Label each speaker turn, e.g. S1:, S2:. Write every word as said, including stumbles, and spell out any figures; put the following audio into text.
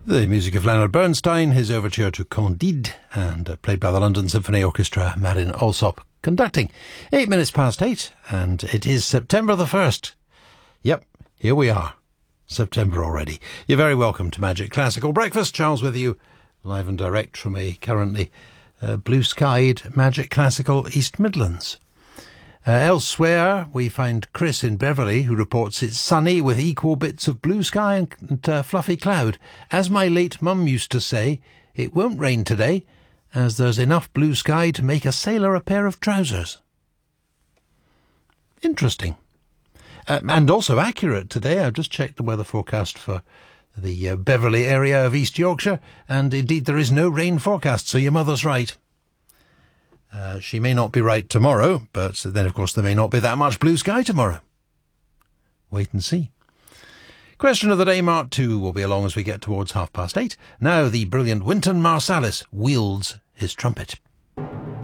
S1: The music of Leonard Bernstein, his overture to Candide, and uh, played by the London Symphony Orchestra, Marin Alsop conducting. Eight minutes past eight, and it is September the first. Yep, here we are. September already. You're very welcome to Magic Classical Breakfast. Charles with you, live and direct from a currently uh, blue-skied Magic Classical East Midlands. Uh, elsewhere, we find Chris in Beverley, who reports it's sunny with equal bits of blue sky and, and uh, fluffy cloud. As my late mum used to say, it won't rain today, as there's enough blue sky to make a sailor a pair of trousers. Interesting. Uh, and also accurate today. I've just checked the weather forecast for the uh, Beverley area of East Yorkshire, and indeed there is no rain forecast, so your mother's right. Uh, she may not be right tomorrow, but then, of course, there may not be that much blue sky tomorrow. Wait and see. Question of the day, Mark two, will be along as we get towards half past eight. Now the brilliant Wynton Marsalis wields his trumpet.